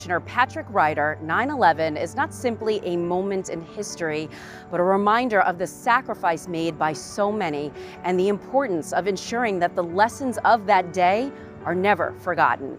Patrick Ryder, 9/11 is not simply a moment in history, but a reminder of the sacrifice made by so many and the importance of ensuring that the lessons of that day are never forgotten.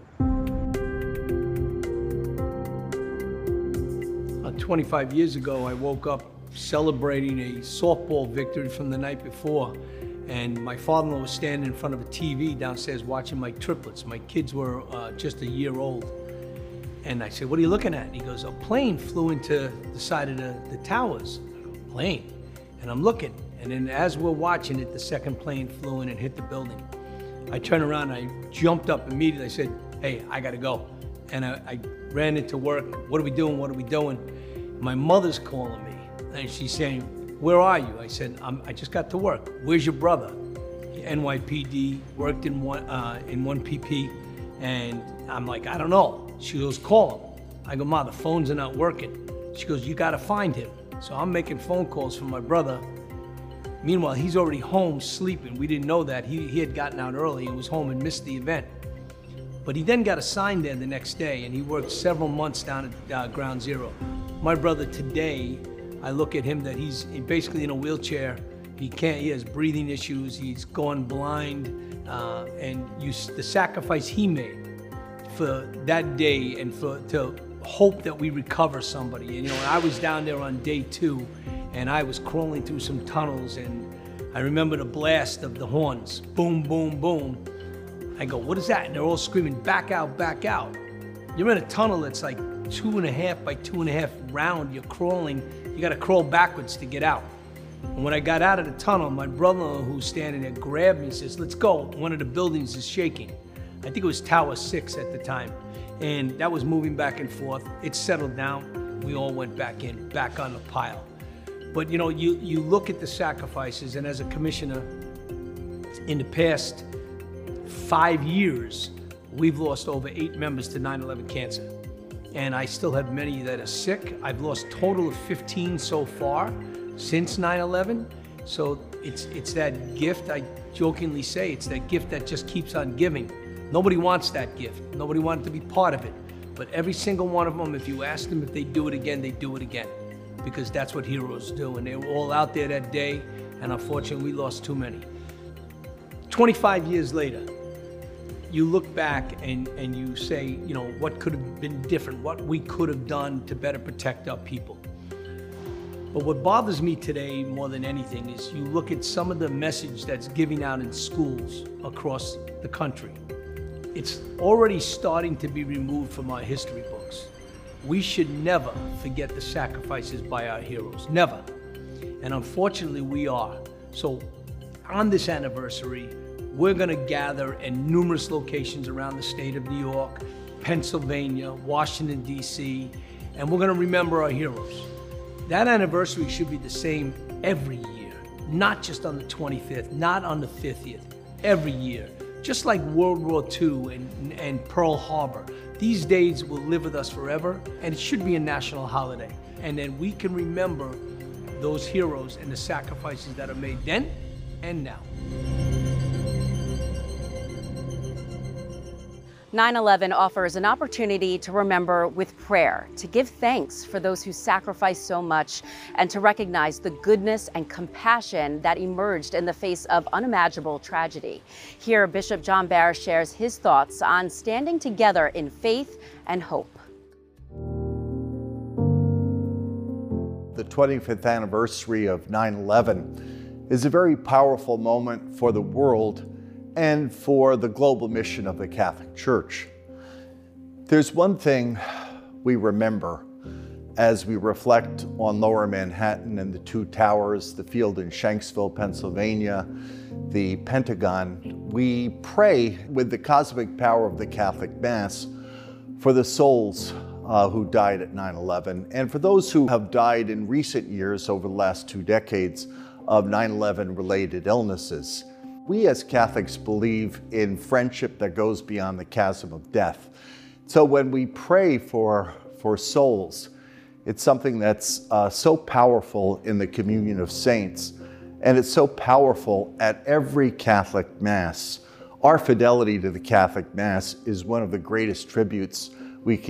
25 years ago, I woke up celebrating a softball victory from the night before, and my father-in-law was standing in front of a TV downstairs watching my triplets. My kids were just a year old. And I said, "What are you looking at?" And he goes, "A plane flew into the side of the towers." I go, "Plane?" And I'm looking. And then as we're watching it, the second plane flew in and hit the building. I turned around and I jumped up immediately. I said, "Hey, I gotta go." And I ran into work. "What are we doing? What are we doing?" My mother's calling me. And she's saying, "Where are you?" I said, I just got to work. "Where's your brother?" NYPD, worked in one PP. And I'm like, "I don't know." She goes, "Call him." I go, "Ma, the phones are not working." She goes, "You gotta find him." So I'm making phone calls for my brother. Meanwhile, he's already home sleeping. We didn't know that. He had gotten out early and was home and missed the event. But he then got assigned there the next day, and he worked several months down at Ground Zero. My brother today, I look at him that he's basically in a wheelchair. He has breathing issues. He's gone blind, and the sacrifice he made for that day and to hope that we recover somebody. And, I was down there on day 2, and I was crawling through some tunnels, and I remember the blast of the horns, boom, boom, boom. I go, "What is that?" And they're all screaming, "Back out, back out." You're in a tunnel that's like 2.5 by 2.5 round. You're crawling. You got to crawl backwards to get out. And when I got out of the tunnel, my brother-in-law who's standing there grabbed me and says, "Let's go. One of the buildings is shaking." I think it was Tower 6 at the time. And that was moving back and forth. It settled down. We all went back in, back on the pile. But you look at the sacrifices, and as a commissioner, in the past 5 years, we've lost over 8 members to 9/11 cancer. And I still have many that are sick. I've lost a total of 15 so far since 9/11. So it's that gift, I jokingly say, it's that gift that just keeps on giving. Nobody wants that gift. Nobody wanted to be part of it. But every single one of them, if you ask them if they do it again, they do it again. Because that's what heroes do. And they were all out there that day, and unfortunately, we lost too many. 25 years later, you look back and you say, what could have been different, what we could have done to better protect our people. But what bothers me today more than anything is you look at some of the message that's giving out in schools across the country. It's already starting to be removed from our history books. We should never forget the sacrifices by our heroes, never. And unfortunately, we are. So on this anniversary, we're gonna gather in numerous locations around the state of New York, Pennsylvania, Washington, D.C., and we're gonna remember our heroes. That anniversary should be the same every year, not just on the 25th, not on the 50th, every year. Just like World War II and Pearl Harbor. These days will live with us forever, and it should be a national holiday. And then we can remember those heroes and the sacrifices that are made then and now. 9/11 offers an opportunity to remember with prayer, to give thanks for those who sacrificed so much, and to recognize the goodness and compassion that emerged in the face of unimaginable tragedy. Here, Bishop John Barr shares his thoughts on standing together in faith and hope. The 25th anniversary of 9/11 is a very powerful moment for the world and for the global mission of the Catholic Church. There's one thing we remember as we reflect on Lower Manhattan and the two towers, the field in Shanksville, Pennsylvania, the Pentagon. We pray with the cosmic power of the Catholic Mass for the souls who died at 9/11 and for those who have died in recent years over the last 2 decades of 9/11 related illnesses. We as Catholics believe in friendship that goes beyond the chasm of death. So when we pray for souls, it's something that's so powerful in the communion of saints, and it's so powerful at every Catholic Mass. Our fidelity to the Catholic Mass is one of the greatest tributes